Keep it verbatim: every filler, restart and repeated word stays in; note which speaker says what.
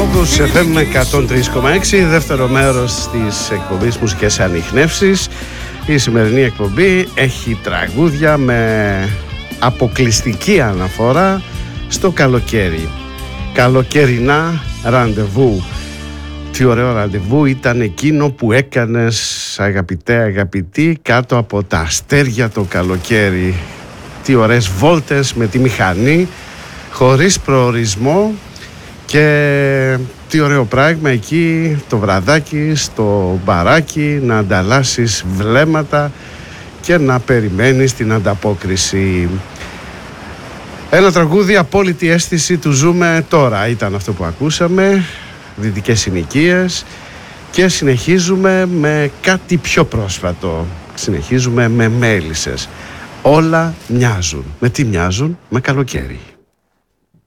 Speaker 1: Focus εφ εμ εκατόν τρία κόμμα έξι, δεύτερο μέρος της εκπομπής Μουσικές Ανιχνεύσεις. Η σημερινή εκπομπή έχει τραγούδια με αποκλειστική αναφορά στο καλοκαίρι. Καλοκαιρινά ραντεβού. Τι ωραίο ραντεβού ήταν εκείνο που έκανες, αγαπητέ, αγαπητή, κάτω από τα αστέρια το καλοκαίρι. Τι ωραίες βόλτες με τη μηχανή, χωρίς προορισμό. Και τι ωραίο πράγμα εκεί το βραδάκι στο μπαράκι να ανταλλάσσεις βλέμματα και να περιμένεις την ανταπόκριση. Ένα τραγούδι, απόλυτη αίσθηση του ζούμε τώρα, ήταν αυτό που ακούσαμε, δυτικές συνοικίες, και συνεχίζουμε με κάτι πιο πρόσφατο. Συνεχίζουμε με μέλισσες. Όλα μοιάζουν. Με τι μοιάζουν? Με καλοκαίρι.